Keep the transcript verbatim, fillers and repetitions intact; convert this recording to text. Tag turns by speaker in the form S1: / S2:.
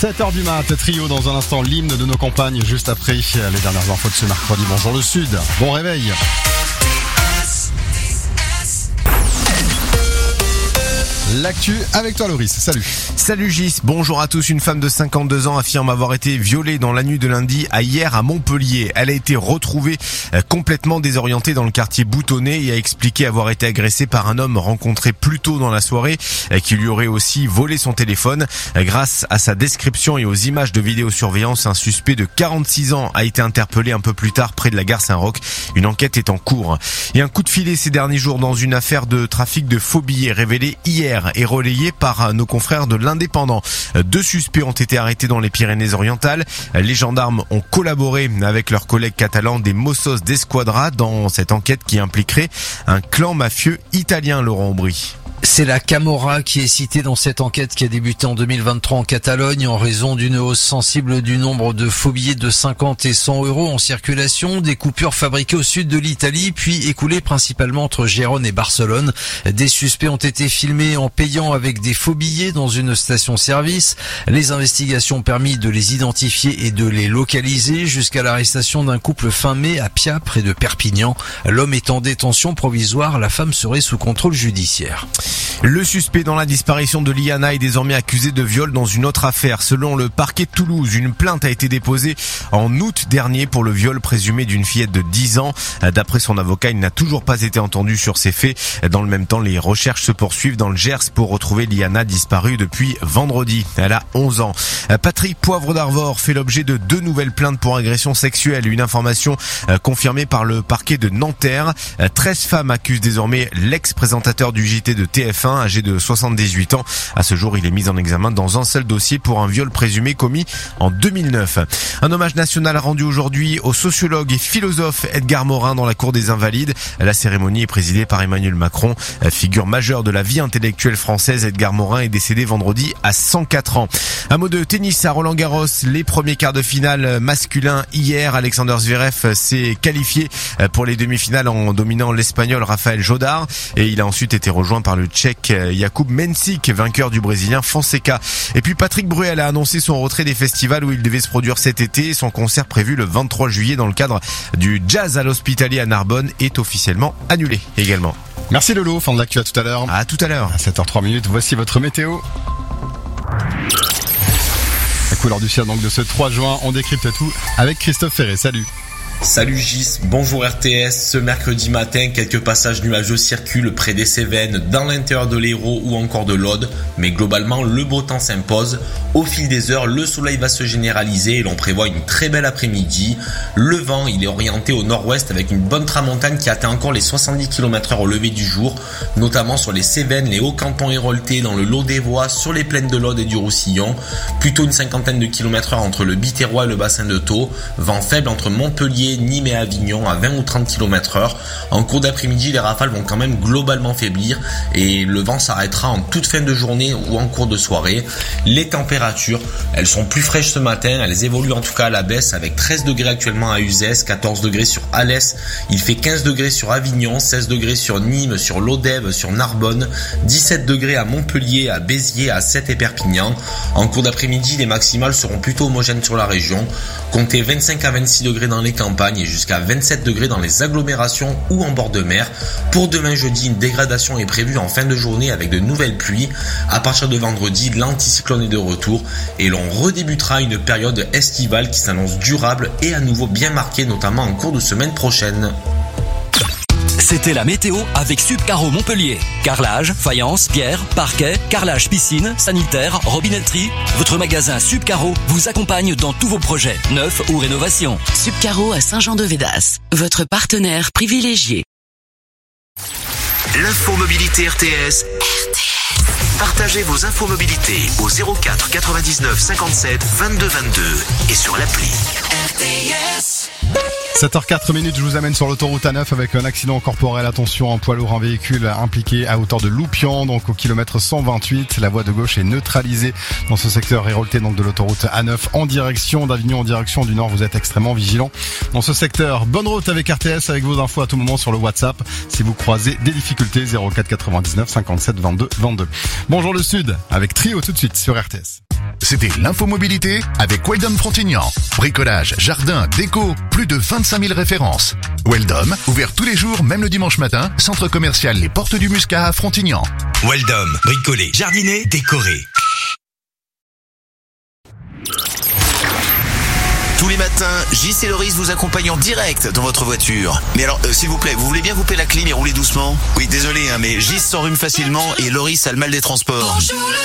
S1: sept heures du mat, trio dans un instant, l'hymne de nos campagnes, juste après les dernières infos de ce mercredi. Bonjour le Sud, bon réveil. L'actu avec toi Loris, salut.
S2: Salut Gis, bonjour à tous. Une femme de cinquante-deux ans affirme avoir été violée dans la nuit de lundi à hier à Montpellier. Elle a été retrouvée complètement désorientée dans le quartier Boutonnet et a expliqué avoir été agressée par un homme rencontré plus tôt dans la soirée qui lui aurait aussi volé son téléphone. Grâce à sa description et aux images de vidéosurveillance, un suspect de quarante-six ans a été interpellé un peu plus tard près de la gare Saint-Roch. Une enquête est en cours. Et un coup de filet ces derniers jours dans une affaire de trafic de faux billets révélée hier et relayé par nos confrères de l'Indépendant. Deux suspects ont été arrêtés dans les Pyrénées-Orientales. Les gendarmes ont collaboré avec leurs collègues catalans des Mossos d'Esquadra dans cette enquête qui impliquerait un clan mafieux italien, Laurent Aubry.
S3: C'est la Camorra qui est citée dans cette enquête qui a débuté en deux mille vingt-trois en Catalogne en raison d'une hausse sensible du nombre de faux billets de cinquante et cent euros en circulation, des coupures fabriquées au sud de l'Italie puis écoulées principalement entre Gérone et Barcelone. Des suspects ont été filmés en payant avec des faux billets dans une station-service. Les investigations ont permis de les identifier et de les localiser jusqu'à l'arrestation d'un couple fin mai à Pia près de Perpignan. L'homme est en détention provisoire, la femme serait sous contrôle judiciaire.
S2: Le suspect dans la disparition de Liana est désormais accusé de viol dans une autre affaire. Selon le parquet de Toulouse, une plainte a été déposée en août dernier pour le viol présumé d'une fillette de dix ans. D'après son avocat, il n'a toujours pas été entendu sur ces faits. Dans le même temps, les recherches se poursuivent dans le Gers pour retrouver Liana disparue depuis vendredi. Elle a onze ans. Patrick Poivre d'Arvor fait l'objet de deux nouvelles plaintes pour agression sexuelle. Une information confirmée par le parquet de Nanterre. treize femmes accusent désormais l'ex-présentateur du J T de T F un, âgé de soixante-dix-huit ans. À ce jour, il est mis en examen dans un seul dossier pour un viol présumé commis en deux mille neuf. Un hommage national rendu aujourd'hui au sociologue et philosophe Edgar Morin dans la Cour des Invalides. La cérémonie est présidée par Emmanuel Macron. Figure majeure de la vie intellectuelle française, Edgar Morin est décédé vendredi à cent quatre ans. Un mot de tennis à Roland-Garros. Les premiers quarts de finale masculins hier. Alexander Zverev s'est qualifié pour les demi-finales en dominant l'Espagnol Rafael Jodar. Et il a ensuite été rejoint par le Tchèque Jakub Mensik, vainqueur du Brésilien Fonseca. Et puis Patrick Bruel a annoncé son retrait des festivals où il devait se produire cet été. Son concert prévu le vingt-trois juillet dans le cadre du Jazz à l'Hospitalier à Narbonne est officiellement annulé également.
S1: Merci Lolo, fin de l'actu, à tout à l'heure.
S2: À tout à l'heure.
S1: À sept heures trois minutes, voici votre météo. La couleur du ciel donc de ce trois juin, on décrypte tout avec Christophe Ferré. Salut.
S4: Salut Gis, bonjour R T S. Ce mercredi matin, quelques passages nuageux circulent près des Cévennes, dans l'intérieur de l'Hérault ou encore de l'Aude. Mais globalement, le beau temps s'impose. Au fil des heures, le soleil va se généraliser et l'on prévoit une très belle après-midi. Le vent, il est orienté au nord-ouest avec une bonne tramontane qui atteint encore les soixante-dix kilomètres heure au lever du jour, notamment sur les Cévennes, les Hauts-Cantons héroltais, dans le Lot des Voies, sur les plaines de l'Aude et du Roussillon. Plutôt une cinquantaine de kilomètres heure entre le Biterrois et le bassin de Thau. Vent faible entre Montpellier, Nîmes et Avignon à vingt ou trente kilomètres heure. En cours d'après-midi, les rafales vont quand même globalement faiblir et le vent s'arrêtera en toute fin de journée ou en cours de soirée. Les températures, elles sont plus fraîches ce matin, elles évoluent en tout cas à la baisse avec treize degrés actuellement à Uzès, quatorze degrés sur Alès, il fait quinze degrés sur Avignon, seize degrés sur Nîmes, sur Lodève, sur Narbonne, dix-sept degrés à Montpellier, à Béziers, à Sète et Perpignan. En cours d'après-midi, les maximales seront plutôt homogènes sur la région. Comptez vingt-cinq à vingt-six degrés dans les campagnes et jusqu'à vingt-sept degrés dans les agglomérations ou en bord de mer. Pour demain jeudi, une dégradation est prévue en fin de journée avec de nouvelles pluies. À partir de vendredi, l'anticyclone est de retour et l'on redébutera une période estivale qui s'annonce durable et à nouveau bien marquée, notamment en cours de semaine prochaine.
S5: C'était la météo avec Subcaro Montpellier. Carrelage, faïence, pierre, parquet, carrelage piscine, sanitaire, robinetterie. Votre magasin Subcaro vous accompagne dans tous vos projets, neufs ou rénovations.
S6: Subcaro à Saint-Jean-de-Védas, votre partenaire privilégié.
S7: L'infomobilité R T S. R T S. Partagez vos infomobilités au zéro quatre quatre-vingt-dix-neuf cinquante-sept vingt-deux vingt-deux et sur l'appli. R T S.
S1: sept heures quatre minutes, je vous amène sur l'autoroute A neuf avec un accident corporel. Attention, un poids lourd, un véhicule impliqué à hauteur de Loupian, donc au kilomètre cent vingt-huit. La voie de gauche est neutralisée dans ce secteur révolté donc de l'autoroute A neuf en direction d'Avignon, en direction du nord. Vous êtes extrêmement vigilants dans ce secteur. Bonne route avec R T S, avec vos infos à tout moment sur le WhatsApp. Si vous croisez des difficultés, zéro quatre quatre-vingt-dix-neuf cinquante-sept vingt-deux vingt-deux. Bonjour le Sud, avec Trio tout de suite sur R T S.
S8: C'était l'infomobilité avec Weldom Frontignan. Bricolage, jardin, déco, plus de vingt-cinq mille références. Weldom, ouvert tous les jours, même le dimanche matin, centre commercial Les Portes du Muscat à Frontignan.
S7: Weldom, bricoler, jardiner, décorer. Tous les matins, J C Loris vous accompagne en direct dans votre voiture. Mais alors, euh, s'il vous plaît, vous voulez bien couper la clim et rouler doucement ? Oui, désolé, hein, mais Gis s'enrhume facilement et Loris a le mal des transports.